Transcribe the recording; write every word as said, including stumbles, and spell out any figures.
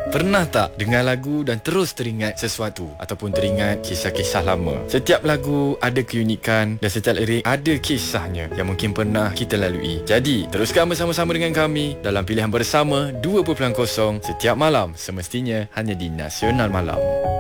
Pernah tak dengar lagu dan terus teringat sesuatu ataupun teringat kisah-kisah lama? Setiap lagu ada keunikan dan setiap lirik ada kisahnya yang mungkin pernah kita lalui. Jadi, teruskan bersama-sama dengan kami dalam Pilihan Bersama dua titik kosong setiap malam, semestinya hanya di Nasional Malam.